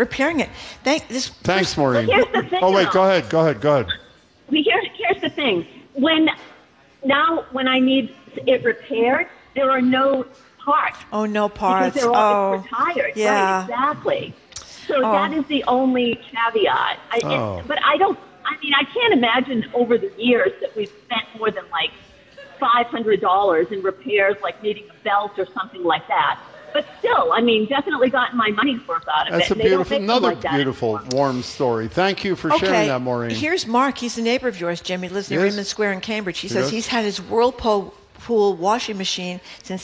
repairing it. Thanks, Maureen. Here's the thing, oh, wait, go ahead. Here's the thing. When I need it repaired, there are no parts. Oh, no parts. Because they're all retired. Yeah. Right, exactly. So that is the only caveat. But I can't imagine over the years that we've spent more than like $500 in repairs, like needing a belt or something like that. But still, definitely gotten my money's worth out of it. That's another beautiful, warm story. Thank you for sharing that, Maureen. Here's Mark. He's a neighbor of yours, Jimmy. Lives near Raymond Square in Cambridge. He says he's had his Whirlpool washing machine since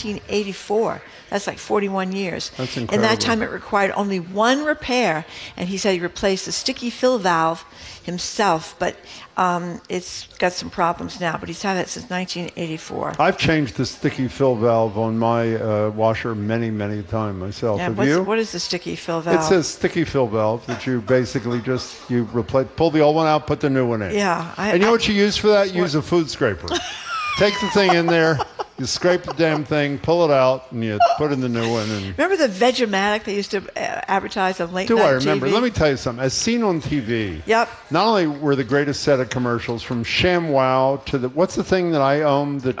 1984. That's like 41 years. That's incredible. In that time, it required only one repair, and he said he replaced the sticky fill valve himself, but it's got some problems now. But he's had it since 1984. I've changed the sticky fill valve on my washer many, many times myself. Yeah, Have you? What is the sticky fill valve? It says sticky fill valve that you basically you replace, pull the old one out, put the new one in. Yeah. And you know what you use for that? Use a food scraper. Take the thing in there, you scrape the damn thing, pull it out, and you put in the new one. And remember the Vegematic they used to advertise on late night TV? Do I remember? Let me tell you something. As seen on TV, not only were the greatest set of commercials from ShamWow to what's the thing that I own? The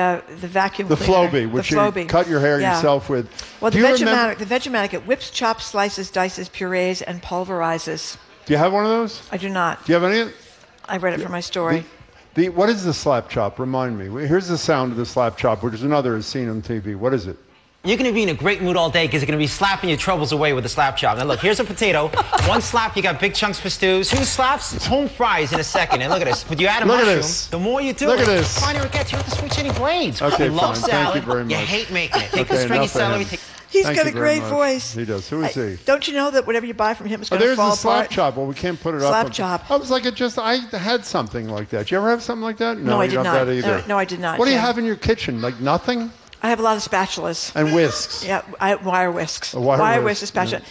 vacuum cleaner. The Flowbee, which you cut your hair yourself with. Well, the Vegematic, it whips, chops, slices, dices, purees, and pulverizes. Do you have one of those? I do not. Do you have any? I read it for my story. What is the slap chop? Remind me. Here's the sound of the slap chop, which is another as seen on TV. What is it? You're going to be in a great mood all day because you're going to be slapping your troubles away with the slap chop. Now, look, here's a potato. One slap, you got big chunks for stews. Two slaps, it's home fries in a second. And look at this. But you add a mushroom, the more you do look at this. the finer it gets. You don't have to switch any blades. Okay, you love fine. salad. Thank you very much. You hate making it. Take the stringy celery. He's got a great voice. He does. Who is he? Don't you know that whatever you buy from him is going to fall apart? There's the slap chop. Well, we can't put it up. Slap chop. I was like, I had something like that. Did you ever have something like that? No, I did not. That either. No, I did not. What do you have in your kitchen? Like nothing? I have a lot of spatulas. And whisks. Yeah, wire whisks. Wire whisk spatula.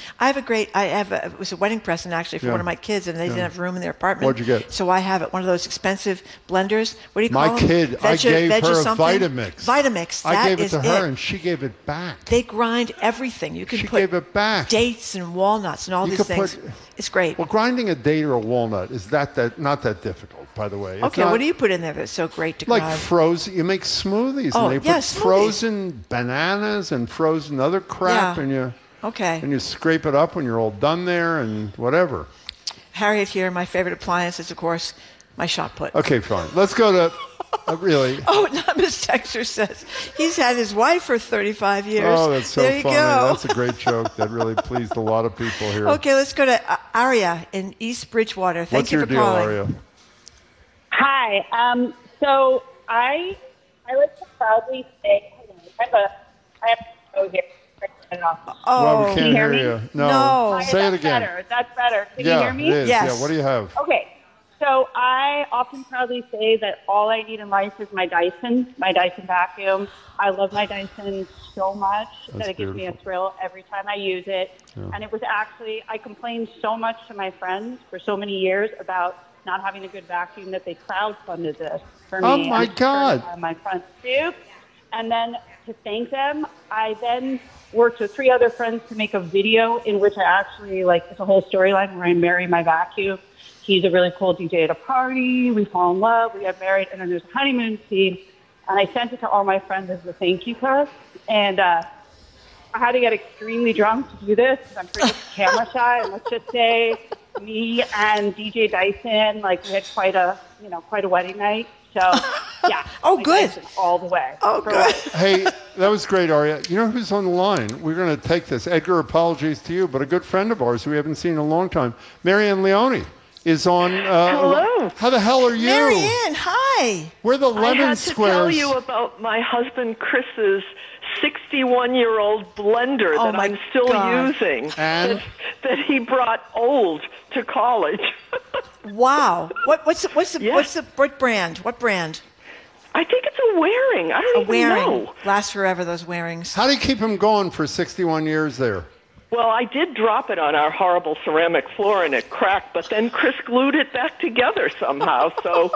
Yeah. It was a wedding present actually for one of my kids, and they didn't have room in their apartment. What'd you get? So I have it, one of those expensive blenders. What do you call them? My kid, I gave her a Vitamix. Vitamix. I gave it to her, and she gave it back. They grind everything. You can she put gave it back. Dates and walnuts and all these things. It's great. Well, grinding a date or a walnut is not that difficult, by the way. Okay, what do you put in there that's so great to grind? Like frozen. You make smoothies, and they put frozen bananas and frozen other crap, and you scrape it up when you're all done there and whatever. Harriet here, my favorite appliance is, of course, my shot put. Okay, fine. Let's go to... really? Oh, Miss Texter says he's had his wife for 35 years. Oh, that's so funny. Go. That's a great joke. That really pleased a lot of people here. Okay, let's go to Aria in East Bridgewater. Thank you for calling. What's your deal, Aria? Hi. So I like to proudly say, I have to go here. Well, we can't hear me? you. No. Say it again. That's better. Can you hear me? It is. Yes. Yeah, what do you have? Okay. So I often proudly say that all I need in life is my Dyson vacuum. I love my Dyson so much that it gives me a thrill every time I use it. Yeah. And it was actually, I complained so much to my friends for so many years about not having a good vacuum that they crowdfunded this for me. Oh my God. My front stoop. And then to thank them, I then worked with 3 other friends to make a video in which I actually, it's a whole storyline where I marry my vacuum. He's a really cool DJ at a party. We fall in love. We get married. And then there's a honeymoon scene. And I sent it to all my friends as a thank you card. And I had to get extremely drunk to do this because I'm pretty camera shy. And let's just say me and DJ Dyson, we had quite a wedding night. So, yeah. Oh, good. Dyson all the way. Oh, good. Hey, that was great, Aria. You know who's on the line? We're going to take this. Edgar, apologies to you, but a good friend of ours who we haven't seen in a long time, Marianne Leone, is on. Hello. How the hell are you? Marianne, hi. We're the Lemon I had Squares. to tell you about my husband Chris's 61-year-old blender that I'm still using. And? That he brought old to college. Wow. What brand? What brand? I think it's a Waring. I don't even know. Lasts forever, those Warings. How do you keep him going for 61 years there? Well, I did drop it on our horrible ceramic floor and it cracked, but then Chris glued it back together somehow. So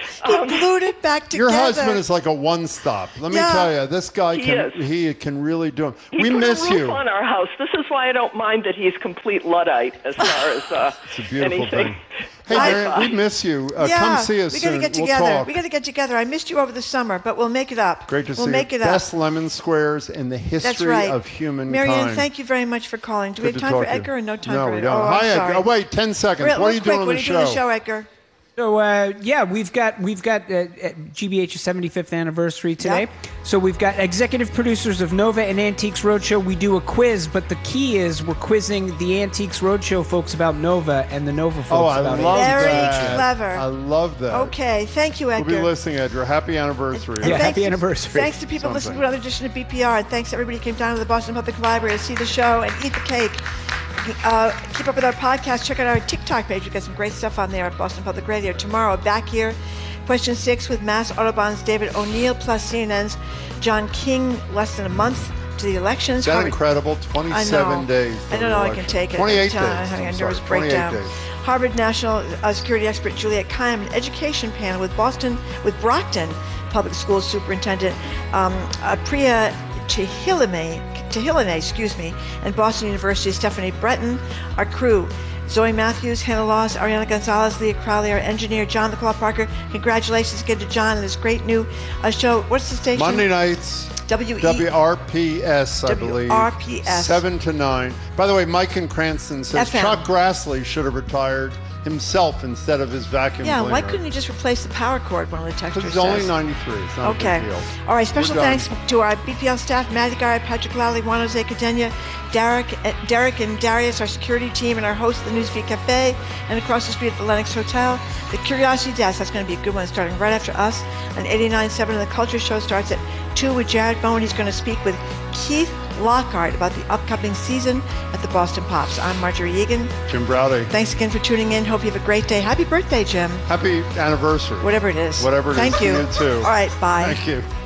He glued it back together. Your husband is like a one-stop. Let me tell you, this guy can really do it. We miss you. He put a roof on our house. This is why I don't mind that he's complete Luddite as far as it's a beautiful anything. Thing. Hey, Marion, we miss you. Come see us soon. We got to get together. I missed you over the summer, but we'll make it up. Great to see you. We'll make it up. Best lemon squares in the history of humankind. Marion, thank you very much for calling. Do we have time for Edgar or no time for Edgar? No, we don't. Hi, Edgar. Oh, wait, 10 seconds. What are you doing on the show? What are you doing on the show, Edgar? So we've got GBH's 75th anniversary today. Yep. So we've got executive producers of Nova and Antiques Roadshow. We do a quiz, but the key is we're quizzing the Antiques Roadshow folks about Nova and the Nova folks about Antiques. Very clever. I love that. Okay, thank you, Edgar. We'll be listening, Edgar. Happy anniversary. Happy anniversary. Thanks to people listening to another edition of BPR, and thanks to everybody who came down to the Boston Public Library to see the show and eat the cake. Keep up with our podcast. Check out our TikTok page. We've got some great stuff on there at Boston Public Radio. Tomorrow, back here, question 6 with Mass Audubon's David O'Neill plus CNN's John King, less than a month to the elections. Is that incredible? 27 days. I don't know I can take it. 28 days. I'm having a nervous breakdown. Harvard National Security expert Juliette Kayyem, an education panel with Brockton Public Schools Superintendent Priya Chihilane, and Boston University's Stephanie Breton. Our crew, Zoe Matthews, Hannah Loss, Ariana Gonzalez, Leah Crowley, our engineer, John the Claw Parker. Congratulations again to John and this great new show. What's the station? Monday nights. WRPS, I believe. WRPS. 7 to 9. By the way, Mike in Cranston says FM. Chuck Grassley should have retired himself instead of his vacuum cleaner. Why couldn't he just replace the power cord, one of the texters says? Because he's only 93. It's not a big deal. All right, special thanks to our BPL staff, Matty Guy, Patrick Lally, Juan Jose Cadena, Derek and Darius, our security team, and our host of the Newsfeed Cafe, and across the street at the Lenox Hotel. The Curiosity Desk, that's going to be a good one, starting right after us. On 89.7, and the Culture Show starts at 2 with Jared Bowen. He's going to speak with Keith Lockhart about the upcoming season at the Boston Pops. I'm Marjorie Egan. Jim Browdy. Thanks again for tuning in. Hope you have a great day. Happy birthday, Jim. Happy anniversary. Whatever it is. Whatever it is. Thank you. You too. All right, bye. Thank you.